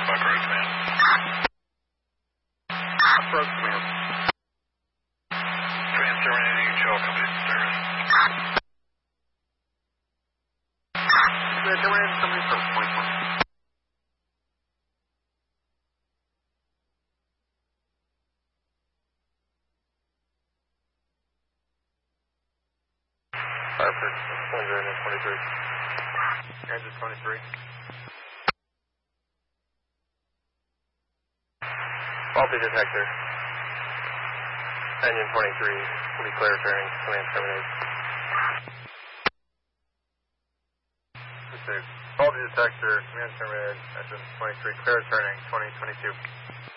Approach command. Approach command. Command terminating shell complete service. Terminating somebody from point 1. Hartford, 123. Engine 23. Faulty detector. Engine 23, will be clear turning, command terminated. Faulty detector, command terminated, engine 23, clear turning, 2022.